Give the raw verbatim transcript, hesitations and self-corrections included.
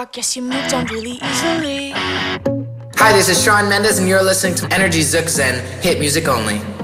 I guess you moved on really easily. Hi, this is Shawn Mendes, and you're listening to Energy Zouk Zen, hit music only.